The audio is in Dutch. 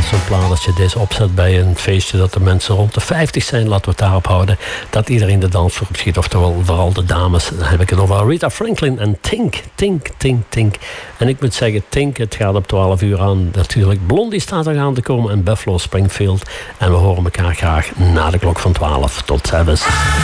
zo'n plaat, als je deze opzet bij een feestje dat de mensen rond de 50 zijn, laten we het daarop houden, dat iedereen de dansvloer op schiet, oftewel vooral de dames. Dan heb ik het over Rita Franklin en Tink, Tink, Tink, Tink. En ik moet zeggen, Tink, het gaat op 12 uur aan. Natuurlijk, Blondie staat er aan te komen en Buffalo Springfield. En we horen elkaar graag na de klok van 12. Tot ziens.